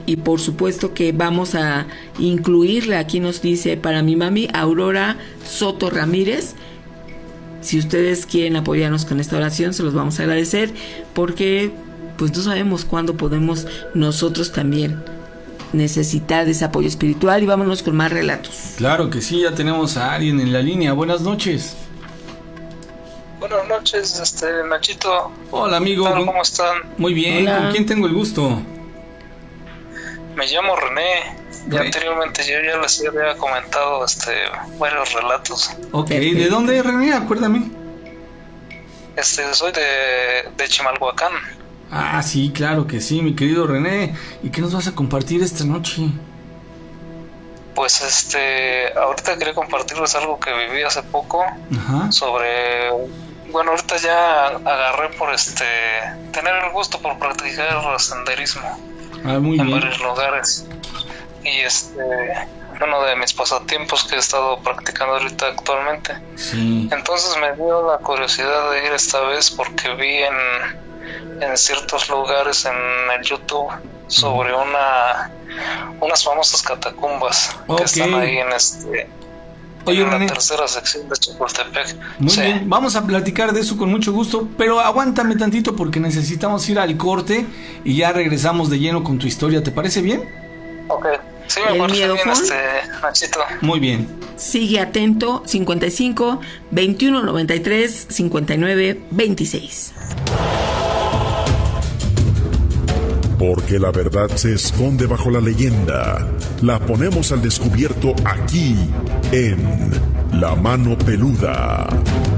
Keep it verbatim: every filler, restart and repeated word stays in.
y por supuesto que vamos a incluirle, aquí nos dice para mi mami Aurora Soto Ramírez. Si ustedes quieren apoyarnos con esta oración, se los vamos a agradecer, porque pues no sabemos cuándo podemos nosotros también necesitar de ese apoyo espiritual. Y vámonos con más relatos. Claro que sí, ya tenemos a alguien en la línea. Buenas noches. Buenas noches, este Nachito. Hola, amigo. ¿Cómo, ¿Cómo están? Muy bien. Hola. ¿Con quién tengo el gusto? Me llamo René. Y René. Anteriormente yo ya les había comentado este varios relatos. Ok, Perfecto. ¿de dónde, René? Acuérdame. Este, soy de, de Chimalhuacán. Ah, sí, claro que sí, mi querido René. ¿Y qué nos vas a compartir esta noche? Pues este, ahorita quería compartirles algo que viví hace poco. Ajá. Sobre, bueno, ahorita ya agarré por este, tener el gusto por practicar senderismo Ah, muy en bien. varios lugares. Y este, uno de mis pasatiempos que he estado practicando ahorita actualmente. Sí. Entonces me dio la curiosidad de ir esta vez porque vi en, en ciertos lugares en el YouTube sobre una unas famosas catacumbas Ok. que están ahí en este Oye, en René. la tercera sección de Chapultepec. Muy Sí. bien, vamos a platicar de eso con mucho gusto, pero aguántame tantito porque necesitamos ir al corte y ya regresamos de lleno con tu historia, ¿te parece bien? Ok. Sí, me ¿El parece bien, miedofón? este, Nachito. Muy bien. Sigue atento, cincuenta y cinco, veintiuno noventa y tres, cincuenta y nueve, veintiséis. Porque la verdad se esconde bajo la leyenda. La ponemos al descubierto aquí, en La Mano Peluda.